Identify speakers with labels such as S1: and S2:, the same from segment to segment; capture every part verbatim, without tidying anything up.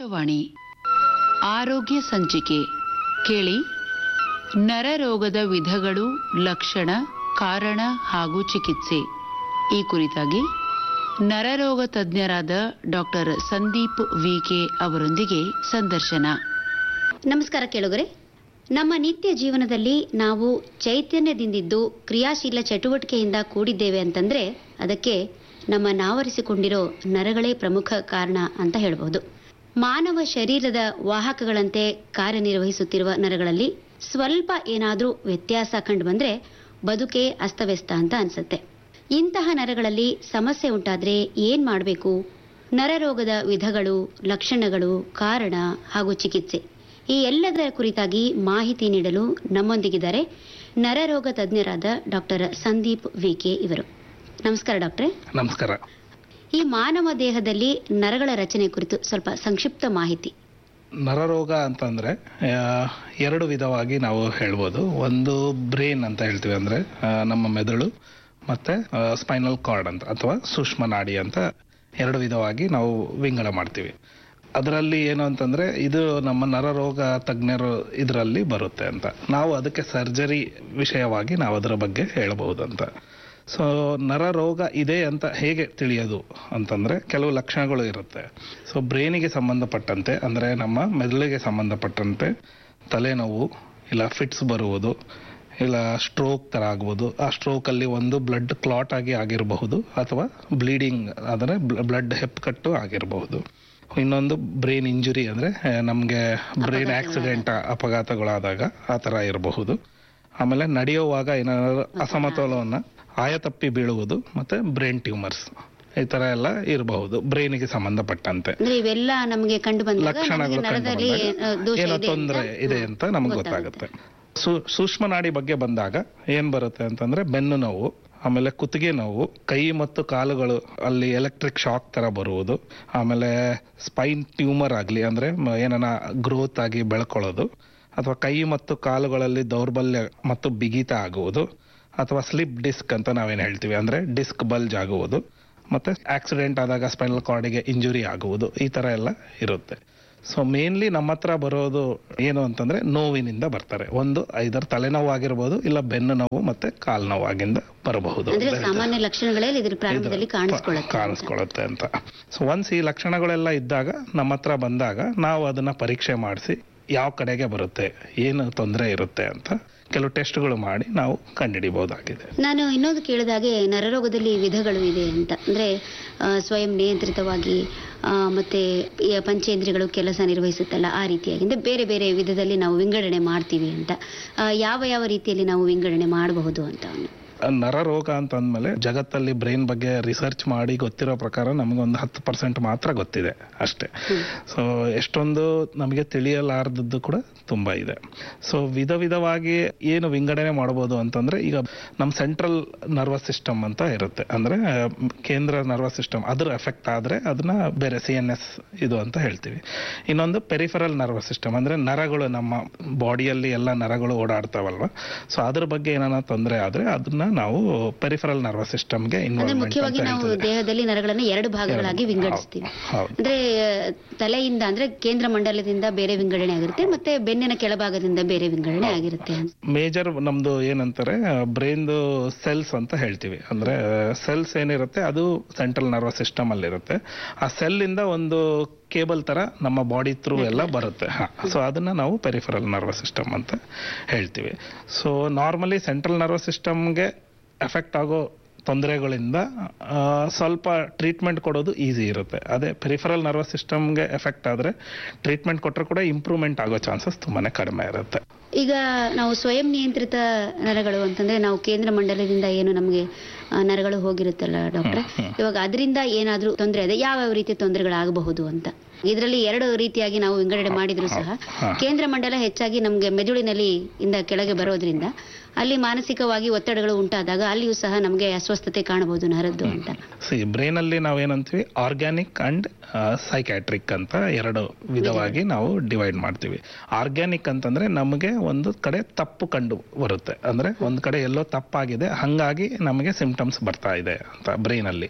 S1: ಆಕಾಶವಾಣಿ ಆರೋಗ್ಯ ಸಂಚಿಕೆ ಕೇಳಿ. ನರರೋಗದ ವಿಧಗಳು, ಲಕ್ಷಣ, ಕಾರಣ ಹಾಗೂ ಚಿಕಿತ್ಸೆ ಈ ಕುರಿತಾಗಿ ನರರೋಗ ತಜ್ಞರಾದ ಡಾಕ್ಟರ್ ಸಂದೀಪ್ ವಿಕೆ ಅವರೊಂದಿಗೆ ಸಂದರ್ಶನ.
S2: ನಮಸ್ಕಾರ ಕೇಳುಗರೆ. ನಮ್ಮ ನಿತ್ಯ ಜೀವನದಲ್ಲಿ ನಾವು ಚೈತನ್ಯದಿಂದಿದ್ದು ಕ್ರಿಯಾಶೀಲ ಚಟುವಟಿಕೆಯಿಂದ ಕೂಡಿದ್ದೇವೆ ಅಂತಂದ್ರೆ ಅದಕ್ಕೆ ನಮ್ಮ ನಾವರಿಸಿಕೊಂಡಿರೋ ನರಗಳೇ ಪ್ರಮುಖ ಕಾರಣ ಅಂತ ಹೇಳಬಹುದು. ಮಾನವ ಶರೀರದ ವಾಹಕಗಳಂತೆ ಕಾರ್ಯನಿರ್ವಹಿಸುತ್ತಿರುವ ನರಗಳಲ್ಲಿ ಸ್ವಲ್ಪ ಏನಾದರೂ ವ್ಯತ್ಯಾಸ ಕಂಡು ಬಂದ್ರೆ ಬದುಕೇ ಅಸ್ತವ್ಯಸ್ತ ಅಂತ ಅನ್ಸುತ್ತೆ. ಇಂತಹ ನರಗಳಲ್ಲಿ ಸಮಸ್ಯೆ ಉಂಟಾದ್ರೆ ಏನ್ ಮಾಡಬೇಕು? ನರರೋಗದ ವಿಧಗಳು, ಲಕ್ಷಣಗಳು, ಕಾರಣ ಹಾಗೂ ಚಿಕಿತ್ಸೆ ಈ ಎಲ್ಲದರ ಕುರಿತಾಗಿ ಮಾಹಿತಿ ನೀಡಲು ನಮ್ಮೊಂದಿಗಿದ್ದಾರೆ ನರರೋಗ ತಜ್ಞರಾದ ಡಾಕ್ಟರ್ ಸಂದೀಪ್ ವಿಕೆ ಇವರು. ನಮಸ್ಕಾರ ಡಾಕ್ಟ್ರೆ.
S3: ನಮಸ್ಕಾರ.
S2: ಈ ಮಾನವ ದೇಹದಲ್ಲಿ ನರಗಳ ರಚನೆ ಕುರಿತು ಸ್ವಲ್ಪ ಸಂಕ್ಷಿಪ್ತ ಮಾಹಿತಿ.
S3: ನರರೋಗ ಅಂತಂದ್ರೆ ಎರಡು ವಿಧವಾಗಿ ನಾವು ಹೇಳ್ಬೋದು. ಒಂದು ಬ್ರೈನ್ ಅಂತ ಹೇಳ್ತೀವಿ, ಅಂದ್ರೆ ನಮ್ಮ ಮೆದುಳು, ಮತ್ತೆ ಸ್ಪೈನಲ್ ಕಾರ್ಡ್ ಅಂತ ಅಥವಾ ಸೂಕ್ಷ್ಮ ನಾಡಿ ಅಂತ ಎರಡು ವಿಧವಾಗಿ ನಾವು ವಿಂಗಡ ಮಾಡ್ತೀವಿ. ಅದರಲ್ಲಿ ಏನು ಅಂತಂದ್ರೆ ಇದು ನಮ್ಮ ನರರೋಗ ತಜ್ಞರು ಇದರಲ್ಲಿ ಬರುತ್ತೆ ಅಂತ ನಾವು ಅದಕ್ಕೆ ಸರ್ಜರಿ ವಿಷಯವಾಗಿ ನಾವು ಅದರ ಬಗ್ಗೆ ಹೇಳಬಹುದು ಅಂತ. ಸೊ ನರರೋಗ ಇದೆ ಅಂತ ಹೇಗೆ ತಿಳಿಯೋದು ಅಂತಂದ್ರೆ ಕೆಲವು ಲಕ್ಷಣಗಳು ಇರುತ್ತೆ. ಸೊ ಬ್ರೈನಿಗೆ ಸಂಬಂಧಪಟ್ಟಂತೆ ಅಂದ್ರೆ ನಮ್ಮ ಮೆದುಳಿಗೆ ಸಂಬಂಧಪಟ್ಟಂತೆ ತಲೆನೋವು, ಇಲ್ಲ ಫಿಟ್ಸ್ ಬರುವುದು, ಇಲ್ಲ ಸ್ಟ್ರೋಕ್ ತರ ಆಗ್ಬೋದು. ಆ ಸ್ಟ್ರೋಕ್ ಅಲ್ಲಿ ಒಂದು ಬ್ಲಡ್ ಕ್ಲಾಟ್ ಆಗಿ ಆಗಿರಬಹುದು ಅಥವಾ ಬ್ಲೀಡಿಂಗ್ ಅಂದ್ರೆ ಬ್ಲಡ್ ಹೆಪ್ಪುಕಟ್ಟು ಆಗಿರಬಹುದು. ಇನ್ನೊಂದು ಬ್ರೈನ್ ಇಂಜುರಿ ಅಂದ್ರೆ ನಮ್ಗೆ ಬ್ರೈನ್ ಆಕ್ಸಿಡೆಂಟ್, ಅಪಘಾತಗಳಾದಾಗ ಆ ತರ ಇರಬಹುದು. ಆಮೇಲೆ ನಡೆಯುವಾಗ ಏನಾದ್ರು ಅಸಮತೋಲವನ್ನ ಆಯತಪ್ಪಿ ಬೀಳುವುದು, ಮತ್ತೆ ಬ್ರೈನ್ ಟ್ಯೂಮರ್ಸ್ ಈ ತರ ಎಲ್ಲ ಇರಬಹುದು ಬ್ರೈನ್ಗೆ ಸಂಬಂಧಪಟ್ಟಂತೆ.
S2: ಇವೆಲ್ಲ ನಮಗೆ ಕಂಡು ಬಂದ
S3: ಲಕ್ಷಣಗಳು ಏನೋ ತೊಂದರೆ ಇದೆ ಅಂತ ನಮ್ಗೆ ಗೊತ್ತಾಗುತ್ತೆ. ಸೂಕ್ಷ್ಮ ನಾಡಿ ಬಗ್ಗೆ ಬಂದಾಗ ಏನ್ ಬರುತ್ತೆ ಅಂತಂದ್ರೆ ಬೆನ್ನು ನೋವು, ಆಮೇಲೆ ಕುತ್ತಿಗೆ ನೋವು, ಕೈ ಮತ್ತು ಕಾಲುಗಳು ಅಲ್ಲಿ ಎಲೆಕ್ಟ್ರಿಕ್ ಶಾಕ್ ತರ ಬರುವುದು, ಆಮೇಲೆ ಸ್ಪೈನ್ ಟ್ಯೂಮರ್ ಆಗ್ಲಿ ಅಂದ್ರೆ ಏನನ ಗ್ರೋತ್ ಆಗಿ ಬೆಳ್ಕೊಳ್ಳೋದು, ಅಥವಾ ಕೈ ಮತ್ತು ಕಾಲುಗಳಲ್ಲಿ ದೌರ್ಬಲ್ಯ ಮತ್ತು ಬಿಗಿತ ಆಗುವುದು, ಅಥವಾ ಸ್ಲಿಪ್ ಡಿಸ್ಕ್ ಅಂತ ನಾವೇನ್ ಹೇಳ್ತೀವಿ ಅಂದ್ರೆ ಡಿಸ್ಕ್ ಬಲ್ಜ್ ಆಗುವುದು, ಮತ್ತೆ ಆಕ್ಸಿಡೆಂಟ್ ಆದಾಗ ಸ್ಪೈನಲ್ ಕಾರ್ಡಿಗೆ ಇಂಜುರಿ ಆಗುವುದು, ಈ ತರ ಎಲ್ಲ ಇರುತ್ತೆ. ಸೊ ಮೇನ್ಲಿ ನಮ್ಮ ಹತ್ರ ಬರೋದು ಏನು ಅಂತಂದ್ರೆ ನೋವಿನಿಂದ ಬರ್ತಾರೆ. ಒಂದು ಐದರ್ ತಲೆನೋವು ಆಗಿರ್ಬೋದು, ಇಲ್ಲ ಬೆನ್ನು ನೋವು ಮತ್ತೆ ಕಾಲು ನೋವಾಗಿಂದ ಬರಬಹುದು,
S2: ಸಾಮಾನ್ಯ ಲಕ್ಷಣಗಳೇ
S3: ಕಾಣಿಸ್ಕೊಳ್ಳುತ್ತೆ ಅಂತ. ಸೊ ಒನ್ಸ್ ಈ ಲಕ್ಷಣಗಳೆಲ್ಲ ಇದ್ದಾಗ ನಮ್ಮ ಹತ್ರ ಬಂದಾಗ ನಾವು ಅದನ್ನ ಪರೀಕ್ಷೆ ಮಾಡಿಸಿ ಯಾವ ಕಡೆಗೆ ಬರುತ್ತೆ, ಏನು ತೊಂದರೆ ಇರುತ್ತೆ ಅಂತ ಕೆಲವು ಟೆಸ್ಟ್ಗಳು ಮಾಡಿ ನಾವು ಕಂಡುಹಿಡಿಬಹುದಾಗಿದೆ.
S2: ನಾನು ಇನ್ನೊಂದು ಕೇಳಿದಾಗೆ ನರರೋಗದಲ್ಲಿ ವಿಧಗಳು ಇದೆ ಅಂತ, ಅಂದ್ರೆ ಸ್ವಯಂ ನಿಯಂತ್ರಿತವಾಗಿ ಮತ್ತೆ ಪಂಚೇಂದ್ರಿಯಗಳು ಕೆಲಸ ನಿರ್ವಹಿಸುತ್ತಲ್ಲ ಆ ರೀತಿಯಾಗಿ ಅಂದ್ರೆ ಬೇರೆ ಬೇರೆ ವಿಧದಲ್ಲಿ ನಾವು ವಿಂಗಡಣೆ ಮಾಡ್ತೀವಿ ಅಂತ. ಯಾವ ಯಾವ ರೀತಿಯಲ್ಲಿ ನಾವು ವಿಂಗಡಣೆ ಮಾಡಬಹುದು ಅಂತ?
S3: ನರರೋಗ ಅಂತ ಅಂದ್ಮೇಲೆ ಜಗತ್ತಲ್ಲಿ ಬ್ರೈನ್ ಬಗ್ಗೆ ರಿಸರ್ಚ್ ಮಾಡಿ ಗೊತ್ತಿರೋ ಪ್ರಕಾರ ನಮಗೊಂದು ಹತ್ತು ಪರ್ಸೆಂಟ್ ಮಾತ್ರ ಗೊತ್ತಿದೆ ಅಷ್ಟೇ. ಸೊ ಎಷ್ಟೊಂದು ನಮಗೆ ತಿಳಿಯಲಾರದದ್ದು ಕೂಡ ತುಂಬಾ ಇದೆ. ಸೊ ವಿಧ ವಿಧವಾಗಿ ಏನು ವಿಂಗಡಣೆ ಮಾಡಬಹುದು ಅಂತಂದ್ರೆ, ಈಗ ನಮ್ಮ ಸೆಂಟ್ರಲ್ ನರ್ವಸ್ ಸಿಸ್ಟಮ್ ಅಂತ ಇರುತ್ತೆ, ಅಂದ್ರೆ ಕೇಂದ್ರ ನರ್ವಸ್ ಸಿಸ್ಟಮ್, ಅದ್ರ ಎಫೆಕ್ಟ್ ಆದ್ರೆ ಅದನ್ನ ಬೇರೆ ಸಿ ಎನ್ ಎಸ್ ಇದು ಅಂತ ಹೇಳ್ತೀವಿ. ಇನ್ನೊಂದು ಪೆರಿಫೆರಲ್ ನರ್ವಸ್ ಸಿಸ್ಟಮ್, ಅಂದ್ರೆ ನರಗಳು ನಮ್ಮ ಬಾಡಿಯಲ್ಲಿ ಎಲ್ಲ ನರಗಳು ಓಡಾಡ್ತಾವಲ್ವಾ, ಸೊ ಅದ್ರ ಬಗ್ಗೆ ಏನಾನ ತೊಂದರೆ ಆದ್ರೆ ಅದನ್ನ ನಾವು ಪೆರಿಫೆರಲ್ ನರ್ವಸ್ ಸಿಸ್ಟಮ್ಗೆ
S2: ಮುಖ್ಯವಾಗಿ ನಾವು ದೇಹದಲ್ಲಿ ನರಗಳನ್ನು ಎರಡು ಭಾಗಗಳಾಗಿ ವಿಂಗಡಿಸ್ತೀವಿ. ಅಂದ್ರೆ ತಲೆಯಿಂದ ಅಂದ್ರೆ ಕೇಂದ್ರ ಮಂಡಲದಿಂದ ಬೇರೆ ವಿಂಗಡಣೆ ಆಗಿರುತ್ತೆ, ಮತ್ತೆ ಬೆನ್ನಿನ ಕೆಳಭಾಗದಿಂದ ಬೇರೆ ವಿಂಗಡಣೆ ಆಗಿರುತ್ತೆ.
S3: ಮೇಜರ್ ನಮ್ದು ಏನಂತಾರೆ ಬ್ರೈನ್ ಸೆಲ್ಸ್ ಅಂತ ಹೇಳ್ತೀವಿ. ಅಂದ್ರೆ ಸೆಲ್ಸ್ ಏನಿರುತ್ತೆ ಅದು ಸೆಂಟ್ರಲ್ ನರ್ವಸ್ ಸಿಸ್ಟಮ್ ಅಲ್ಲಿ ಇರುತ್ತೆ. ಆ ಸೆಲ್ ಇಂದ ಒಂದು ಕೇಬಲ್ ತರ ನಮ್ಮ ಬಾಡಿ ಥ್ರೂ ಎಲ್ಲ ಬರುತ್ತೆ. ಸೊ ಅದನ್ನ ನಾವು ಪೆರಿಫೆರಲ್ ನರ್ವಸ್ ಸಿಸ್ಟಮ್ ಅಂತ ಹೇಳ್ತೀವಿ. ಸೊ ನಾರ್ಮಲಿ ಸೆಂಟ್ರಲ್ ನರ್ವಸ್ ಸಿಸ್ಟಮ್ಗೆ ಎಫೆಕ್ಟ್ ಆಗೋ ತೊಂದರೆಗಳಿಂದ ಸ್ವಲ್ಪ ಟ್ರೀಟ್ಮೆಂಟ್ ಕೊಡೋದು ಈಸಿ ಇರುತ್ತೆ. ಅದೇ ಪೆರಿಫೆರಲ್ ನರ್ವಸ್ ಸಿಸ್ಟಮ್ಗೆ ಎಫೆಕ್ಟ್ ಆದ್ರೆ ಟ್ರೀಟ್ಮೆಂಟ್ ಕೊಟ್ಟರೆ ಕೂಡ ಇಂಪ್ರೂವ್ಮೆಂಟ್ ಆಗೋ ಚಾನ್ಸಸ್ ತುಂಬಾನೇ ಕಡಿಮೆ ಇರುತ್ತೆ.
S2: ಈಗ ನಾವು ಸ್ವಯಂ ನಿಯಂತ್ರಿತ ನರಗಳು ಅಂತಂದ್ರೆ ನಾವು ಕೇಂದ್ರ ಮಂಡಲದಿಂದ ಏನು ನಮಗೆ ನರಗಳು ಹೋಗಿರುತ್ತಲ್ಲ ಡಾಕ್ಟ್ರೆ, ಇವಾಗ ಅದರಿಂದ ಏನಾದ್ರೂ ತೊಂದರೆ ಇದೆ, ಯಾವ ರೀತಿ ತೊಂದರೆಗಳಾಗಬಹುದು ಅಂತ? ಇದರಲ್ಲಿ ಎರಡು ರೀತಿಯಾಗಿ ನಾವು ವಿಂಗಡಣೆ ಮಾಡಿದ್ರು ಸಹ ಕೇಂದ್ರ ಮಂಡಲ ಹೆಚ್ಚಾಗಿ ನಮ್ಗೆ ಮೆದುಳಿನಲ್ಲಿ ಇಂದ ಕೆಳಗೆ ಬರೋದ್ರಿಂದ ಅಲ್ಲಿ ಮಾನಸಿಕವಾಗಿ ಒತ್ತಡಗಳು ಉಂಟಾದಾಗ ಅಲ್ಲಿಯೂ ಸಹ ನಮಗೆ ಅಸ್ವಸ್ಥತೆ ಕಾಣಬಹುದು ನರದ್ದು ಅಂತ.
S3: ಬ್ರೈನ್ ಅಲ್ಲಿ ನಾವೇನಂತೀವಿ ಆರ್ಗ್ಯಾನಿಕ್ ಅಂಡ್ ಸೈಕ್ಯಾಟ್ರಿಕ್ ಅಂತ ಎರಡು ವಿಧವಾಗಿ ನಾವು ಡಿವೈಡ್ ಮಾಡ್ತೀವಿ. ಆರ್ಗ್ಯಾನಿಕ್ ಅಂತಂದ್ರೆ ನಮಗೆ ಒಂದು ಕಡೆ ತಪ್ಪು ಕಂಡು ಬರುತ್ತೆ, ಅಂದ್ರೆ ಒಂದ್ ಕಡೆ ಎಲ್ಲೋ ತಪ್ಪಾಗಿದೆ, ಹಂಗಾಗಿ ನಮಗೆ ಸಿಂಪ್ಟಮ್ಸ್ ಬರ್ತಾ ಇದೆ ಅಂತ ಬ್ರೈನ್ ಅಲ್ಲಿ.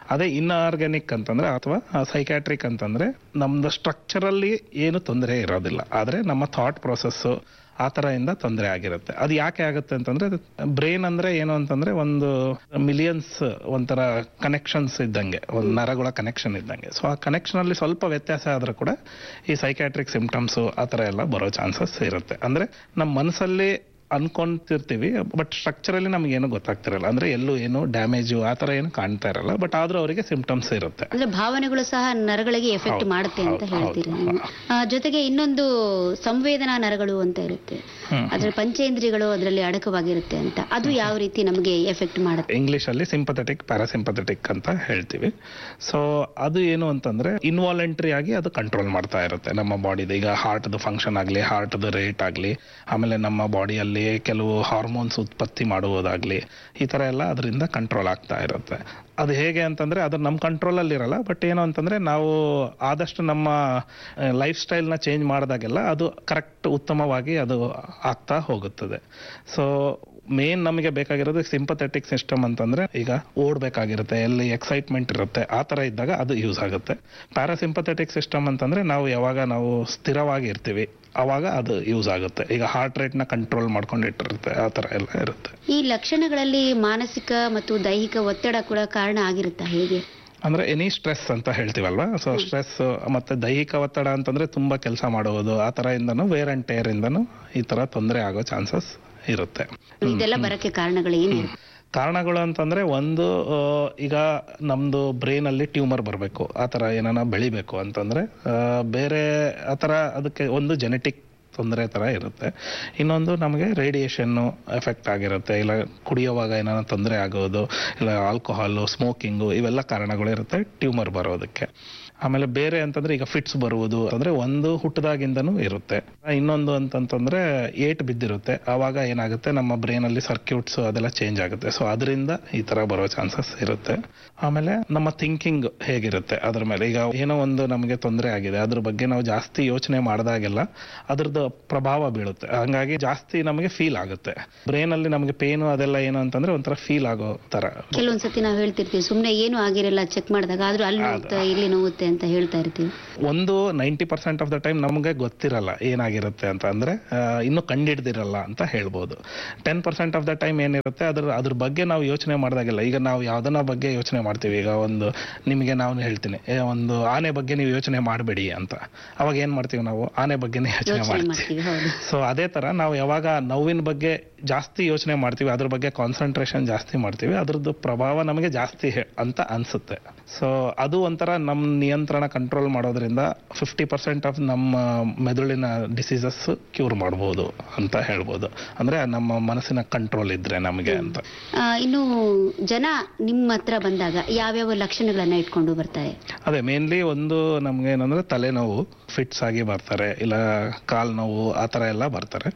S3: ಅದೇ ಇನ್ಆರ್ಗ್ಯಾನಿಕ್ ಅಂತಂದ್ರೆ ಅಥವಾ ಸೈಕ್ಯಾಟ್ರಿಕ್ ಅಂತಂದ್ರೆ ನಮ್ದು ಸ್ಟ್ರಕ್ಚರಲ್ಲಿ ಏನು ತೊಂದರೆ ಇರೋದಿಲ್ಲ, ಆದ್ರೆ ನಮ್ಮ ಥಾಟ್ ಪ್ರೊಸೆಸ್ ಆ ತರ ಇಂದ ತೊಂದರೆ ಆಗಿರುತ್ತೆ. ಅದು ಯಾಕೆ ಆಗುತ್ತೆ ಅಂತಂದ್ರೆ ಬ್ರೈನ್ ಅಂದ್ರೆ ಏನು ಅಂತಂದ್ರೆ ಒಂದು ಮಿಲಿಯನ್ಸ್ ಒಂಥರ ಕನೆಕ್ಷನ್ಸ್ ಇದ್ದಂಗೆ, ಒಂದು ನರಗಳ ಕನೆಕ್ಷನ್ ಇದ್ದಂಗೆ. ಸೊ ಆ ಕನೆಕ್ಷನ್ ಅಲ್ಲಿ ಸ್ವಲ್ಪ ವ್ಯತ್ಯಾಸ ಆದ್ರೂ ಕೂಡ ಈ ಸೈಕ್ಯಾಟ್ರಿಕ್ ಸಿಂಪ್ಟಮ್ಸ್ ಆ ತರ ಎಲ್ಲ ಬರೋ ಚಾನ್ಸಸ್ ಇರುತ್ತೆ. ಅಂದ್ರೆ ನಮ್ಮ ಮನಸ್ಸಲ್ಲಿ ಅನ್ಕೊಂತಿರ್ತೀವಿ, ಬಟ್ ಸ್ಟ್ರಕ್ಚರಲ್ಲಿ ನಮ್ಗೆ ಏನು ಗೊತ್ತಾಗ್ತಿರಲ್ಲ, ಅಂದ್ರೆ ಎಲ್ಲೂ ಏನು ಡ್ಯಾಮೇಜು ಆ ತರ ಏನು ಕಾಣ್ತಾ ಇರಲ್ಲ, ಬಟ್ ಆದ್ರೂ ಅವರಿಗೆ ಸಿಂಪ್ಟಮ್ಸ್ ಇರುತ್ತೆ.
S2: ಅಂದ್ರೆ ಭಾವನೆಗಳು ಸಹ ನರಗಳಿಗೆ ಎಫೆಕ್ಟ್ ಮಾಡುತ್ತೆ ಅಂತ ಹೇಳ್ತೀರಿ. ಜೊತೆಗೆ ಇನ್ನೊಂದು ಸಂವೇದನಾ ನರಗಳು ಅಂತ ಇರುತ್ತೆ, ಅದ್ರ ಪಂಚೇಂದ್ರಿಯಗಳು ಅದರಲ್ಲಿ ಅಡಕವಾಗಿರುತ್ತೆ ಅಂತ, ಅದು ಯಾವ ರೀತಿ ನಮಗೆ ಎಫೆಕ್ಟ್ ಮಾಡುತ್ತೆ?
S3: ಇಂಗ್ಲಿಷ್ ಅಲ್ಲಿ ಸಿಂಪಥೆಟಿಕ್ ಪ್ಯಾರಾಸಿಂಪಥೆಟಿಕ್ ಅಂತ ಹೇಳ್ತೀವಿ. ಸೊ ಅದು ಏನು ಅಂತಂದ್ರೆ ಇನ್ವಾಲಂಟ್ರಿ ಆಗಿ ಅದು ಕಂಟ್ರೋಲ್ ಮಾಡ್ತಾ ಇರುತ್ತೆ ನಮ್ಮ ಬಾಡಿದ. ಈಗ ಹಾರ್ಟ್ ಫಂಕ್ಷನ್ ಆಗ್ಲಿ, ಹಾರ್ಟ್ ರೇಟ್ ಆಗ್ಲಿ, ಆಮೇಲೆ ನಮ್ಮ ಬಾಡಿಯಲ್ಲಿ ಕೆಲವು ಹಾರ್ಮೋನ್ಸ್ ಉತ್ಪತ್ತಿ ಮಾಡುವುದಾಗ್ಲಿ, ಈ ತರ ಎಲ್ಲ ಅದರಿಂದ ಕಂಟ್ರೋಲ್ ಆಗ್ತಾ ಇರುತ್ತೆ. ಅದು ಹೇಗೆ ಅಂತಂದ್ರೆ ಅದು ನಮ್ಮ ಕಂಟ್ರೋಲ್ ಅಲ್ಲಿ ಇರಲ್ಲ, ಬಟ್ ಏನು ಅಂತಂದ್ರೆ ನಾವು ಆದಷ್ಟು ನಮ್ಮ ಲೈಫ್ ಸ್ಟೈಲ್ ನ ಚೇಂಜ್ ಮಾಡಿದಾಗೆಲ್ಲ ಅದು ಕರೆಕ್ಟ್ ಉತ್ತಮವಾಗಿ ಅದು ಆಗ್ತಾ ಹೋಗುತ್ತದೆ. ಸೊ ಮೇನ್ ನಮಗೆ ಬೇಕಾಗಿರೋದು ಸಿಂಪಥೆಟಿಕ್ ಸಿಸ್ಟಮ್ ಅಂತಂದ್ರೆ ಈಗ ಓಡ್ಬೇಕಾಗಿರುತ್ತೆ, ಎಲ್ಲಿ ಎಕ್ಸೈಟ್ಮೆಂಟ್ ಇರುತ್ತೆ ಆ ತರ ಇದ್ದಾಗ ಅದು ಯೂಸ್ ಆಗುತ್ತೆ. ಪ್ಯಾರಾಸಿಂಪಥೆಟಿಕ್ ಸಿಸ್ಟಮ್ ಅಂತಂದ್ರೆ ನಾವು ಯಾವಾಗ ನಾವು ಸ್ಥಿರವಾಗಿ ಇರ್ತೀವಿ ಅವಾಗ ಅದು ಯೂಸ್ ಆಗುತ್ತೆ. ಈಗ ಹಾರ್ಟ್ ರೇಟ್ ನ ಕಂಟ್ರೋಲ್ ಮಾಡ್ಕೊಂಡಿಟ್ಟಿರುತ್ತೆ, ಆ ತರ ಎಲ್ಲ ಇರುತ್ತೆ.
S2: ಈ ಲಕ್ಷಣಗಳಲ್ಲಿ ಮಾನಸಿಕ ಮತ್ತು ದೈಹಿಕ ಒತ್ತಡ ಕೂಡ ಕಾರಣ ಆಗಿರುತ್ತಾ ಹೇಗೆ?
S3: ಅಂದ್ರೆ ಎನಿ ಸ್ಟ್ರೆಸ್ ಅಂತ ಹೇಳ್ತೀವಲ್ವಾ, ಸೊ ಸ್ಟ್ರೆಸ್ ಮತ್ತೆ ದೈಹಿಕ ಒತ್ತಡ ಅಂತಂದ್ರೆ ತುಂಬಾ ಕೆಲಸ ಮಾಡುವುದು, ಆ ತರ ಇಂದನು ವೇರ್ ಅಂಡ್ ಟೇರ್ ಇಂದನು ಈ ತರ ತೊಂದರೆ ಆಗೋ ಚಾನ್ಸಸ್ ಇರುತ್ತೆ.
S2: ಇದೆಲ್ಲ ಬರಕ್ಕೆ ಕಾರಣಗಳು ಏನು?
S3: ಕಾರಣಗಳು ಅಂತಂದ್ರೆ ಒಂದು ಈಗ ನಮ್ದು ಬ್ರೈನ್ ಅಲ್ಲಿ ಟ್ಯೂಮರ್ ಬರಬೇಕು, ಆತರ ಏನಾನ ಬೆಳಿಬೇಕು ಅಂತಂದ್ರೆ ಬೇರೆ ಆತರ ಅದಕ್ಕೆ ಒಂದು ಜೆನೆಟಿಕ್ ತೊಂದರೆ ತರ ಇರುತ್ತೆ. ಇನ್ನೊಂದು ನಮಗೆ ರೇಡಿಯೇಷನ್ ಎಫೆಕ್ಟ್ ಆಗಿರುತ್ತೆ, ಇಲ್ಲ ಕುಡಿಯುವಾಗ ಏನಾನ ತೊಂದರೆ ಆಗೋದು, ಇಲ್ಲ ಆಲ್ಕೋಹಾಲು, ಸ್ಮೋಕಿಂಗು, ಇವೆಲ್ಲ ಕಾರಣಗಳು ಇರುತ್ತೆ ಟ್ಯೂಮರ್ ಬರೋದಕ್ಕೆ. ಆಮೇಲೆ ಬೇರೆ ಅಂತಂದ್ರೆ ಈಗ ಫಿಟ್ಸ್ ಬರುವುದು ಅಂದ್ರೆ ಒಂದು ಹುಟ್ಟದಾಗಿಂದನೂ ಇರುತ್ತೆ. ಇನ್ನೊಂದು ಅಂತಂತಂದ್ರೆ ಏಟ್ ಬಿದ್ದಿರುತ್ತೆ, ಆವಾಗ ಏನಾಗುತ್ತೆ ನಮ್ಮ ಬ್ರೈನ್ ಅಲ್ಲಿ ಸರ್ಕ್ಯೂಟ್ಸ್ ಅದೆಲ್ಲ ಚೇಂಜ್ ಆಗುತ್ತೆ. ಸೊ ಅದರಿಂದ ಈ ತರ ಬರೋ ಚಾನ್ಸಸ್ ಇರುತ್ತೆ. ಆಮೇಲೆ ನಮ್ಮ ಥಿಂಕಿಂಗ್ ಹೇಗಿರುತ್ತೆ ಅದ್ರ ಮೇಲೆ, ಈಗ ಏನೋ ಒಂದು ನಮಗೆ ತೊಂದರೆ ಆಗಿದೆ ಅದ್ರ ಬಗ್ಗೆ ನಾವು ಜಾಸ್ತಿ ಯೋಚನೆ ಮಾಡಿದಾಗೆಲ್ಲ ಅದ್ರದ್ದು ಪ್ರಭಾವ ಬೀಳುತ್ತೆ, ಹಂಗಾಗಿ ಜಾಸ್ತಿ ನಮಗೆ ಫೀಲ್ ಆಗುತ್ತೆ. ಬ್ರೈನ್ ಅಲ್ಲಿ ನಮಗೆ ಪೇನು ಅದೆಲ್ಲ ಏನು ಅಂತಂದ್ರೆ ಒಂಥರ ಫೀಲ್ ಆಗೋ ತರ.
S2: ಕೆಲವೊಂದ್ಸತಿ ನಾವು ಹೇಳ್ತಿರ್ತೀವಿ ಸುಮ್ನೆ ಏನು ಆಗಿರಲ್ಲ ಚೆಕ್ ಮಾಡಿದಾಗ, ಆದ್ರೂ ಅಲ್ಲಿ ನೋವುತ್ತೆ ಇಲ್ಲಿ ನೋವುತ್ತೆ ಅಂತ ಹೇಳ್ತಾ ಇರ್ತೀವಿ.
S3: ಒಂದು ninety percent of the time ನಮಗೆ ಗೊತ್ತಿರಲ್ಲ ಏನಾಗಿರುತ್ತೆ ಅಂತ, ಅಂದ್ರೆ ಇನ್ನು ಕಂಡಿಡ್ದಿರಲ್ಲ ಅಂತ ಹೇಳ್ಬೋದು. Ten percent of the time ಏನಿರುತ್ತೆ ಅದ್ರ ಅದ್ರ ಬಗ್ಗೆ ನಾವು ಯೋಚನೆ ಮಾಡಿದಾಗೆಲ್ಲ, ಈಗ ನಾವು ಯಾವ್ದನ್ನ ಬಗ್ಗೆ ಯೋಚನೆ ಮಾಡ್ತೀವಿ, ಈಗ ಒಂದು ನಿಮಗೆ ನಾವು ಹೇಳ್ತೀನಿ ಒಂದು ಆನೆ ಬಗ್ಗೆ ನೀವು ಯೋಚನೆ ಮಾಡಬೇಡಿ ಅಂತ, ಅವಾಗ ಏನ್ ಮಾಡ್ತೀವಿ ನಾವು ಆನೆ ಬಗ್ಗೆನೇ ಯೋಚನೆ ಮಾಡ್ತೀವಿ. ಸೊ ಅದೇ ತರ ನಾವು ಯಾವಾಗ ನೋವಿನ ಬಗ್ಗೆ ಜಾಸ್ತಿ ಯೋಚನೆ ಮಾಡ್ತೀವಿ, ಅದ್ರ ಬಗ್ಗೆ ಕಾನ್ಸಂಟ್ರೇಷನ್ ಜಾಸ್ತಿ ಮಾಡ್ತೀವಿ, ಅದ್ರದ್ದು ಪ್ರಭಾವ ನಮಗೆ ಜಾಸ್ತಿ ಅಂತ ಅನ್ಸುತ್ತೆ. ಸೊ ಅದು ಒಂಥರ ನಮ್ಮ ನಿಯಂತ್ರಣ ಕಂಟ್ರೋಲ್ ಮಾಡೋದ್ರಿಂದ ಫಿಫ್ಟಿ ಪರ್ಸೆಂಟ್ ಆಫ್ ನಮ್ಮ ಮೆದುಳಿನ ಡಿಸೀಸಸ್ ಕ್ಯೂರ್ ಮಾಡಬಹುದು ಅಂತ ಹೇಳ್ಬೋದು, ಅಂದ್ರೆ ನಮ್ಮ ಮನಸ್ಸಿನ ಕಂಟ್ರೋಲ್ ಇದ್ರೆ ನಮಗೆ ಅಂತ.
S2: ಇನ್ನು ಜನ ನಿಮ್ಮ ಹತ್ರ ಬಂದಾಗ ಯಾವ್ಯಾವ ಲಕ್ಷಣಗಳನ್ನ ಇಟ್ಕೊಂಡು ಬರ್ತಾರೆ?
S3: ಅದೇ ಮೇನ್ಲಿ ಒಂದು ನಮ್ಗೆ ಏನಂದ್ರೆ ತಲೆನೋವು, ಫಿಟ್ಸ್ ಆಗಿ ಬರ್ತಾರೆ, ಇಲ್ಲ ಕಾಲ್ ನೋವು ಆ ತರ ಎಲ್ಲ ಬರ್ತಾರೆ.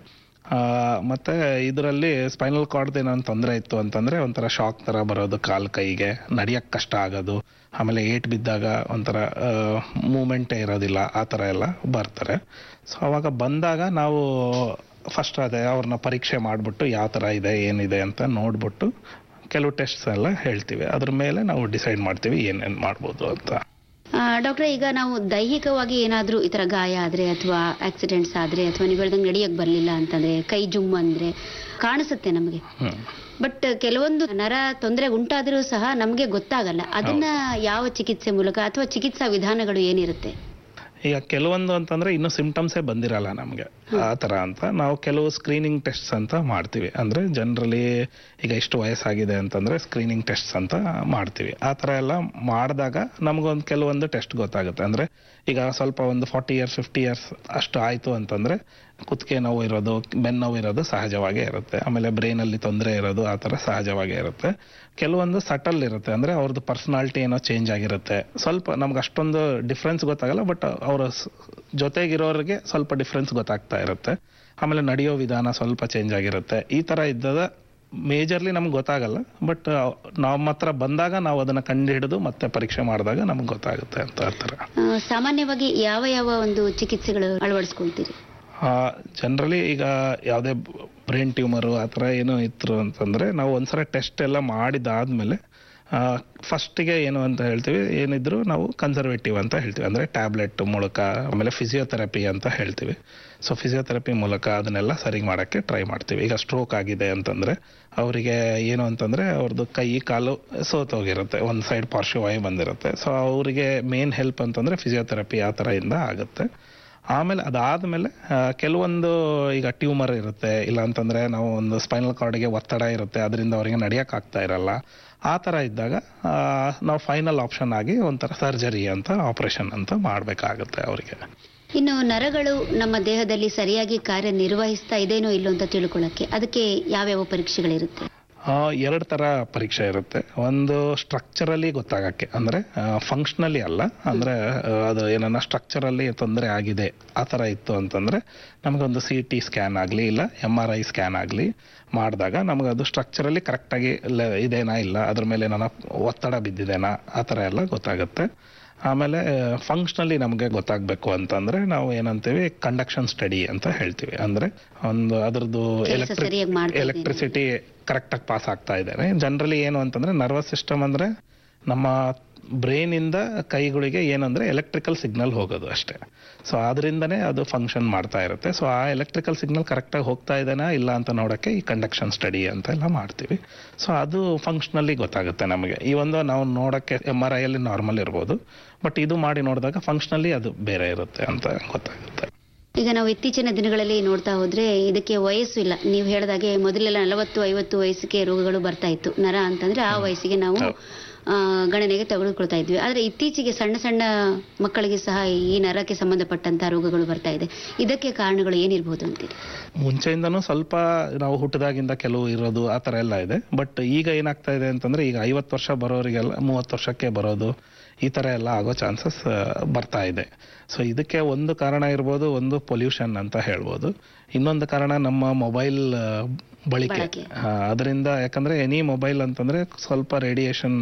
S3: ಮತ್ತೆ ಇದರಲ್ಲಿ ಸ್ಪೈನಲ್ ಕಾರ್ಡ್ ಏನೋ ತೊಂದರೆ ಇತ್ತು ಅಂತಂದ್ರೆ ಒಂಥರ ಶಾಕ್ ತರ ಬರೋದು, ಕಾಲ್ ಕೈಗೆ ನಡಿಯಕ್ ಕಷ್ಟ ಆಗೋದು, ಆಮೇಲೆ ಏಟ್ ಬಿದ್ದಾಗ ಒಂಥರ ಮೂಮೆಂಟೇ ಇರೋದಿಲ್ಲ, ಆ ತರ ಎಲ್ಲ ಬರ್ತಾರೆ. ಸೊ ಅವಾಗ ಬಂದಾಗ ನಾವು ಫಸ್ಟ್ ಅದೇ ಅವ್ರನ್ನ ಪರೀಕ್ಷೆ ಮಾಡ್ಬಿಟ್ಟು ಯಾವ ತರ ಇದೆ ಏನಿದೆ ಅಂತ ನೋಡ್ಬಿಟ್ಟು ಕೆಲವು ಟೆಸ್ಟ್ಸ್ ಎಲ್ಲ ಹೇಳ್ತೀವಿ, ಅದ್ರ ಮೇಲೆ ನಾವು ಡಿಸೈಡ್ ಮಾಡ್ತೀವಿ ಏನೇನ್ ಮಾಡ್ಬೋದು ಅಂತ.
S2: ಡಾಕ್ಟ್ರೆ, ಈಗ ನಾವು ದೈಹಿಕವಾಗಿ ಏನಾದ್ರೂ ಈ ತರ ಗಾಯ ಆದ್ರೆ ಅಥವಾ ಆಕ್ಸಿಡೆಂಟ್ಸ್ ಆದ್ರೆ ಅಥವಾ ನೀವು ಹೇಳ್ದಂಗೆ ನಡಿಯಕ್ ಬರ್ಲಿಲ್ಲ ಅಂತಂದ್ರೆ, ಕೈ ಜುಮ್ ಅಂದ್ರೆ ಕಾಣಿಸುತ್ತೆ ನಮಗೆ, ಬಟ್ ಕೆಲವೊಂದು ನರ ತೊಂದರೆ ಉಂಟಾದ್ರೂ ಸಹ ನಮ್ಗೆ ಗೊತ್ತಾಗಲ್ಲ, ಅದನ್ನ ಯಾವ ಚಿಕಿತ್ಸೆ ಮೂಲಕ ಅಥವಾ ಚಿಕಿತ್ಸಾ ವಿಧಾನಗಳು ಏನಿರುತ್ತೆ?
S3: ಈಗ ಕೆಲವೊಂದು ಅಂತಂದ್ರೆ ಇನ್ನು ಸಿಂಪ್ಟಮ್ಸೇ ಬಂದಿರಲ್ಲ ನಮ್ಗೆ, ಆ ತರ ಅಂತ ನಾವು ಕೆಲವು ಸ್ಕ್ರೀನಿಂಗ್ ಟೆಸ್ಟ್ಸ್ ಅಂತ ಮಾಡ್ತೀವಿ. ಅಂದ್ರೆ ಜನರಲಿ ಈಗ ಇಷ್ಟು ವಯಸ್ಸಾಗಿದೆ ಅಂತಂದ್ರೆ ಸ್ಕ್ರೀನಿಂಗ್ ಟೆಸ್ಟ್ಸ್ ಅಂತ ಮಾಡ್ತೀವಿ. ಆ ತರ ಎಲ್ಲ ಮಾಡಿದಾಗ ನಮ್ಗೊಂದು ಕೆಲವೊಂದು ಟೆಸ್ಟ್ ಗೊತ್ತಾಗುತ್ತೆ. ಅಂದ್ರೆ ಈಗ ಸ್ವಲ್ಪ ಒಂದು ಫಾರ್ಟಿ ಇಯರ್ಸ್ ಫಿಫ್ಟಿ ಇಯರ್ಸ್ ಅಷ್ಟು ಆಯ್ತು ಅಂತಂದ್ರೆ ಕುತ್ತಿಗೆ ನೋವು ಇರೋದು, ಬೆನ್ನೋವು ಇರೋದು ಸಹಜವಾಗೇ ಇರುತ್ತೆ. ಆಮೇಲೆ ಬ್ರೈನ್ ಅಲ್ಲಿ ತೊಂದರೆ ಇರೋದು ಆ ತರ ಸಹಜವಾಗೇ ಇರುತ್ತೆ. ಕೆಲವೊಂದು ಸಟಲ್ ಇರುತ್ತೆ, ಅಂದ್ರೆ ಅವ್ರದ್ದು ಪರ್ಸನಾಲಿಟಿ ಏನೋ ಚೇಂಜ್ ಆಗಿರುತ್ತೆ, ಸ್ವಲ್ಪ ನಮ್ಗೆ ಅಷ್ಟೊಂದು ಡಿಫ್ರೆನ್ಸ್ ಗೊತ್ತಾಗಲ್ಲ, ಬಟ್ ಅವರ ಜೊತೆಗಿರೋರಿಗೆ ಸ್ವಲ್ಪ ಡಿಫ್ರೆನ್ಸ್ ಗೊತ್ತಾಗ್ತಾ ಇರುತ್ತೆ. ಆಮೇಲೆ ನಡೆಯೋ ವಿಧಾನ ಸ್ವಲ್ಪ ಚೇಂಜ್ ಆಗಿರುತ್ತೆ. ಈ ತರ ಇದ್ದದ ಮೇಜರ್ಲಿ ನಮ್ಗೆ ಗೊತ್ತಾಗಲ್ಲ, ಬಟ್ ನಮ್ಮ ಹತ್ರ ಬಂದಾಗ ನಾವು ಅದನ್ನ ಕಂಡು ಹಿಡಿದು ಮತ್ತೆ ಪರೀಕ್ಷೆ ಮಾಡಿದಾಗ ನಮ್ಗೆ ಗೊತ್ತಾಗುತ್ತೆ ಅಂತ ಹೇಳ್ತಾರೆ.
S2: ಸಾಮಾನ್ಯವಾಗಿ ಯಾವ ಯಾವ ಒಂದು ಚಿಕಿತ್ಸೆಗಳು ಅಳವಡಿಸ್ಕೊಳ್ತೀರಿ?
S3: ಜನರಲಿ ಈಗ ಯಾವುದೇ ಬ್ರೈನ್ ಟ್ಯೂಮರು ಆ ಥರ ಏನೋ ಇತ್ತು ಅಂತಂದ್ರೆ ನಾವು ಒಂದ್ಸಲ ಟೆಸ್ಟ್ ಎಲ್ಲ ಮಾಡಿದಾದ್ಮೇಲೆ ಫಸ್ಟಿಗೆ ಏನು ಅಂತ ಹೇಳ್ತೀವಿ, ಏನಿದ್ರು ನಾವು ಕನ್ಸರ್ವೇಟಿವ್ ಅಂತ ಹೇಳ್ತೀವಿ, ಅಂದರೆ ಟ್ಯಾಬ್ಲೆಟ್ ಮೂಲಕ, ಆಮೇಲೆ ಫಿಸಿಯೋಥೆರಪಿ ಅಂತ ಹೇಳ್ತೀವಿ. ಸೊ ಫಿಸಿಯೋಥೆರಪಿ ಮೂಲಕ ಅದನ್ನೆಲ್ಲ ಸರಿ ಮಾಡೋಕ್ಕೆ ಟ್ರೈ ಮಾಡ್ತೀವಿ. ಈಗ ಸ್ಟ್ರೋಕ್ ಆಗಿದೆ ಅಂತಂದರೆ ಅವರಿಗೆ ಏನು ಅಂತಂದರೆ ಅವ್ರದ್ದು ಕೈ ಕಾಲು ಸೋತೋಗಿರುತ್ತೆ, ಒಂದು ಸೈಡ್ ಪಾರ್ಶ್ವವಾಯು ಬಂದಿರುತ್ತೆ. ಸೊ ಅವರಿಗೆ ಮೇನ್ ಹೆಲ್ಪ್ ಅಂತಂದರೆ ಫಿಸಿಯೋಥೆರಪಿ ಆ ಥರ ಇಂದ ಆಗುತ್ತೆ. ಆಮೇಲೆ ಅದಾದಮೇಲೆ ಕೆಲವೊಂದು ಈಗ ಟ್ಯೂಮರ್ ಇರುತ್ತೆ, ಇಲ್ಲ ಅಂತಂದರೆ ನಾವು ಒಂದು ಸ್ಪೈನಲ್ ಕಾರ್ಡ್ಗೆ ಒತ್ತಡ ಇರುತ್ತೆ, ಅದರಿಂದ ಅವರಿಗೆ ನಡೆಯೋಕ್ಕಾಗ್ತಾ ಇರಲ್ಲ. ಆ ಥರ ಇದ್ದಾಗ ನಾವು ಫೈನಲ್ ಆಪ್ಷನ್ ಆಗಿ ಒಂಥರ ಸರ್ಜರಿ ಅಂತ, ಆಪರೇಷನ್ ಅಂತ ಮಾಡಬೇಕಾಗುತ್ತೆ ಅವರಿಗೆ.
S2: ಇನ್ನು ನರಗಳು ನಮ್ಮ ದೇಹದಲ್ಲಿ ಸರಿಯಾಗಿ ಕಾರ್ಯನಿರ್ವಹಿಸ್ತಾ ಇದೇನೋ ಇಲ್ಲೋ ಅಂತ ತಿಳ್ಕೊಳ್ಳೋಕ್ಕೆ ಅದಕ್ಕೆ ಯಾವ್ಯಾವ ಪರೀಕ್ಷೆಗಳಿರುತ್ತೆ?
S3: ಎರಡು ಥರ ಪರೀಕ್ಷೆ ಇರುತ್ತೆ. ಒಂದು ಸ್ಟ್ರಕ್ಚರಲಿ ಗೊತ್ತಾಗಕ್ಕೆ, ಅಂದರೆ ಫಂಕ್ಷನಲಿ ಅಲ್ಲ, ಅಂದರೆ ಅದು ಏನನ್ನ ಸ್ಟ್ರಕ್ಚರಲ್ಲಿ ತೊಂದರೆ ಆಗಿದೆ ಆ ಥರ ಇತ್ತು ಅಂತಂದರೆ ನಮಗೊಂದು ಸಿ ಟಿ ಸ್ಕ್ಯಾನ್ ಆಗಲಿ ಇಲ್ಲ ಎಮ್ ಆರ್ ಐ ಸ್ಕ್ಯಾನ್ ಆಗಲಿ ಮಾಡಿದಾಗ ನಮಗದು ಸ್ಟ್ರಕ್ಚರಲಿ ಕರೆಕ್ಟಾಗಿ ಇದೇನಾ ಇಲ್ಲ ಅದ್ರ ಮೇಲೆ ಏನಾರ ಒತ್ತಡ ಬಿದ್ದಿದೆನಾ ಆ ಥರ ಎಲ್ಲ ಗೊತ್ತಾಗುತ್ತೆ. ಆಮೇಲೆ ಫಂಕ್ಷನಲಿ ನಮಗೆ ಗೊತ್ತಾಗಬೇಕು ಅಂತಂದರೆ ನಾವು ಏನಂತೀವಿ, ಕಂಡಕ್ಷನ್ ಸ್ಟಡಿ ಅಂತ ಹೇಳ್ತೀವಿ. ಅಂದರೆ ಒಂದು ಅದರದ್ದು ಎಲೆಕ್ಟ್ರಿಕ್ ಎಲೆಕ್ಟ್ರಿಸಿಟಿ ಕರೆಕ್ಟಾಗಿ ಪಾಸ್ ಆಗ್ತಾ ಇದ್ದೇನೆ. ಜನರಲಿ ಏನು ಅಂತಂದರೆ ನರ್ವಸ್ ಸಿಸ್ಟಮ್ ಅಂದರೆ ನಮ್ಮ ಬ್ರೈನಿಂದ ಕೈಗಳಿಗೆ ಏನಂದರೆ ಎಲೆಕ್ಟ್ರಿಕಲ್ ಸಿಗ್ನಲ್ ಹೋಗೋದು ಅಷ್ಟೇ. ಸೊ ಅದರಿಂದನೇ ಅದು ಫಂಕ್ಷನ್ ಮಾಡ್ತಾ ಇರುತ್ತೆ. ಸೊ ಆ ಎಲೆಕ್ಟ್ರಿಕಲ್ ಸಿಗ್ನಲ್ ಕರೆಕ್ಟಾಗಿ ಹೋಗ್ತಾ ಇದೇನಾ ಇಲ್ಲ ಅಂತ ನೋಡೋಕ್ಕೆ ಈ ಕಂಡಕ್ಷನ್ ಸ್ಟಡಿ ಅಂತ ಎಲ್ಲ ಮಾಡ್ತೀವಿ. ಸೊ ಅದು ಫಂಕ್ಷನಲ್ಲಿ ಗೊತ್ತಾಗುತ್ತೆ ನಮಗೆ. ಈ ಒಂದು ನಾವು ನೋಡೋಕ್ಕೆ ಎಮ್ ಆರ್ ಐಯಲ್ಲಿ ನಾರ್ಮಲ್ ಇರ್ಬೋದು, ಬಟ್ ಇದು ಮಾಡಿ ನೋಡಿದಾಗ ಫಂಕ್ಷನಲ್ಲಿ ಅದು ಬೇರೆ ಇರುತ್ತೆ ಅಂತ ಗೊತ್ತಾಗುತ್ತೆ.
S2: ಈಗ ನಾವು ಇತ್ತೀಚಿನ ದಿನಗಳಲ್ಲಿ ನೋಡ್ತಾ ಹೋದ್ರೆ ಇದಕ್ಕೆ ವಯಸ್ಸು ಇಲ್ಲ. ನೀವು ಹೇಳಿದಾಗೆ ಮೊದಲೆಲ್ಲ ನಲವತ್ತು ಐವತ್ತು ವಯಸ್ಸಿಗೆ ರೋಗಗಳು ಬರ್ತಾ ಇತ್ತು. ನರ ಅಂತಂದ್ರೆ ಆ ವಯಸ್ಸಿಗೆ ನಾವು ಗಣನೆಗೆ ತೆಗೆದುಕೊಳ್ತಾ ಇದ್ವಿ. ಆದ್ರೆ ಇತ್ತೀಚೆಗೆ ಸಣ್ಣ ಸಣ್ಣ ಮಕ್ಕಳಿಗೆ ಸಹ ಈ ನರಕ್ಕೆ ಸಂಬಂಧಪಟ್ಟಂತಹ ರೋಗಗಳು ಬರ್ತಾ ಇದೆ. ಇದಕ್ಕೆ ಕಾರಣಗಳು ಏನಿರ್ಬೋದು ಅಂತೀರಿ?
S3: ಮುಂಚೆಯಿಂದನೂ ಸ್ವಲ್ಪ ನಾವು ಹುಟ್ಟದಾಗಿಂದ ಕೆಲವು ಇರೋದು ಆ ಥರ ಎಲ್ಲ ಇದೆ. ಬಟ್ ಈಗ ಏನಾಗ್ತಾ ಇದೆ ಅಂತಂದ್ರೆ ಈಗ ಐವತ್ತು ವರ್ಷ ಬರೋರಿಗೆಲ್ಲ ಮೂವತ್ತು ವರ್ಷಕ್ಕೆ ಬರೋದು ಈ ಥರ ಎಲ್ಲ ಆಗೋ ಚಾನ್ಸಸ್ ಬರ್ತಾ ಇದೆ. ಸೊ ಇದಕ್ಕೆ ಒಂದು ಕಾರಣ ಇರ್ಬೋದು, ಒಂದು ಪೊಲ್ಯೂಷನ್ ಅಂತ ಹೇಳ್ಬೋದು. ಇನ್ನೊಂದು ಕಾರಣ ನಮ್ಮ ಮೊಬೈಲ್ ಬಳಕೆ. ಅದರಿಂದ ಯಾಕಂದ್ರೆ ಎನಿ ಮೊಬೈಲ್ ಅಂತಂದ್ರೆ ಸ್ವಲ್ಪ ರೇಡಿಯೇಷನ್